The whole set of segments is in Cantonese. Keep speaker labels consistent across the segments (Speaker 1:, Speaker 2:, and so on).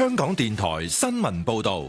Speaker 1: 香港電台新聞報道。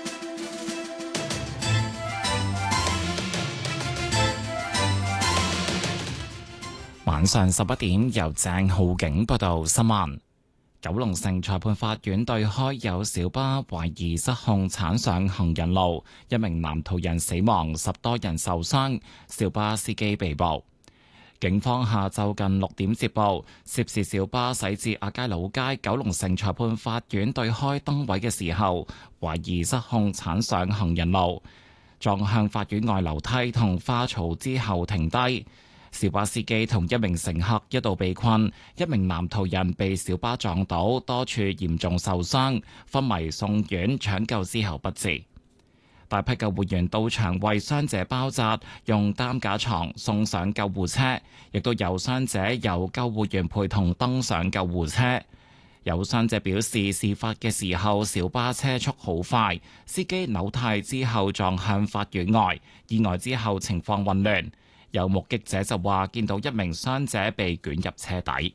Speaker 2: 晚上11點，由鄭浩景報道新聞。九龍城裁判法院對開有小巴懷疑失控鏟上行人路，一名男途人死亡，10多人受傷，小巴司機被捕。警方下晝近6點接報，涉事小巴駛至亞皆老街九龍城裁判法院對開燈位嘅時候，懷疑失控鏟上行人路，撞向法院外樓梯同花槽之後停低。小巴司機同一名乘客一度被困，一名男途人被小巴撞倒，多處嚴重受傷，昏迷送院搶救之後不治。大批救護員到場為傷者包紮，用擔架床送上救護車，亦都有傷者由救護員陪同登上救護車。有傷者表示，事發嘅時候小巴車速好快，司機扭軚之後撞向法院外，意外之後情況混亂。有目擊者就話見到一名傷者被捲入車底。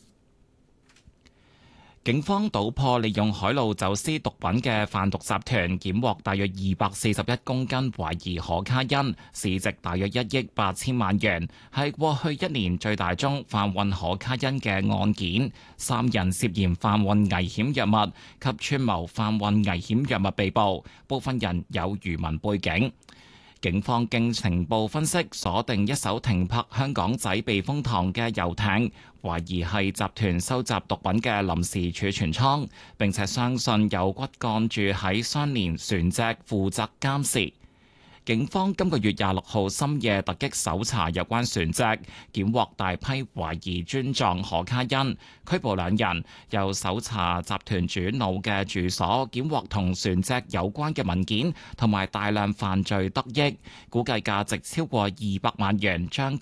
Speaker 2: 警方搗破利用海路走私毒品嘅販毒集團，檢獲大約241公斤懷疑可卡因，市值大約1億8千萬元，係過去1年最大宗販運可卡因嘅案件。3人涉嫌販運危險藥物及串謀販運危險藥物被捕，部分人有漁民背景。警方經情報分析，鎖定一艘停泊香港仔避風塘嘅遊艇，懷疑係集團收集毒品嘅臨時儲存倉，並且相信有骨幹住喺相連船隻負責監視。警方今個月26號深夜突擊搜查有關船隻，檢獲大批懷疑磚狀可卡因，拘捕2人。又搜查集團主腦嘅住所，檢獲同船隻有關嘅文件同埋大量犯罪得益，估計價值超過200萬元，將